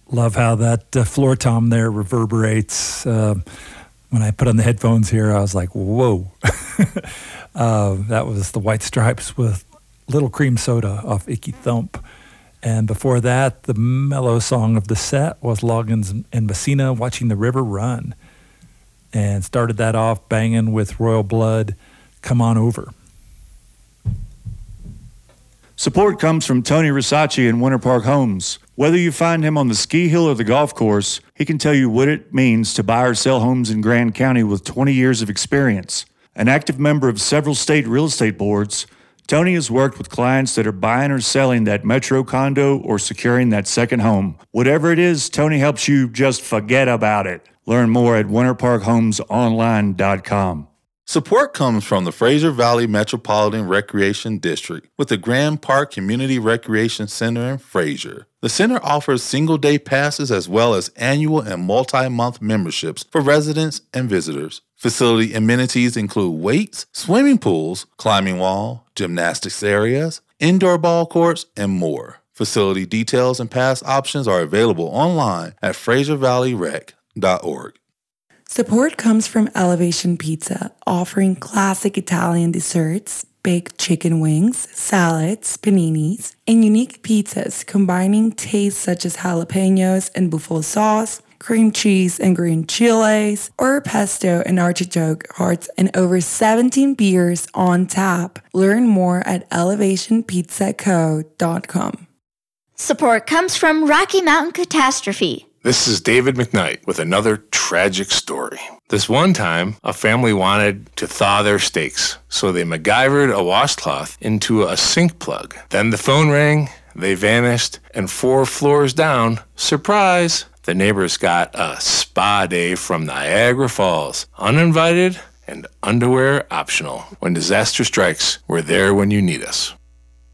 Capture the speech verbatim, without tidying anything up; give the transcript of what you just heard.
Love how that uh, floor tom there reverberates. Uh, when I put on the headphones here, I was like, whoa. uh, that was the White Stripes with Little Cream Soda off Icky Thump. And before that, the mellow song of the set was Loggins and Messina, Watching the River Run. And started that off banging with Royal Blood, Come On Over. Support comes from Tony Risacci in Winter Park Homes. Whether you find him on the ski hill or the golf course, he can tell you what it means to buy or sell homes in Grand County with twenty years of experience. An active member of several state real estate boards, Tony has worked with clients that are buying or selling that metro condo or securing that second home. Whatever it is, Tony helps you just forget about it. Learn more at winter park homes online dot com. Support comes from the Fraser Valley Metropolitan Recreation District with the Grand Park Community Recreation Center in Fraser. The center offers single-day passes as well as annual and multi-month memberships for residents and visitors. Facility amenities include weights, swimming pools, climbing wall, gymnastics areas, indoor ball courts, and more. Facility details and pass options are available online at fraser valley rec dot org. Support comes from Elevation Pizza, offering classic Italian desserts, baked chicken wings, salads, paninis, and unique pizzas combining tastes such as jalapenos and buffalo sauce, cream cheese and green chilies, or pesto and artichoke hearts, and over seventeen beers on tap. Learn more at elevation pizza co dot com. Support comes from Rocky Mountain Catastrophe. This is David McKnight with another tragic story. This one time, a family wanted to thaw their steaks, so they MacGyvered a washcloth into a sink plug. Then the phone rang, they vanished, and four floors down, surprise, the neighbors got a spa day from Niagara Falls, uninvited and underwear optional. When disaster strikes, we're there when you need us.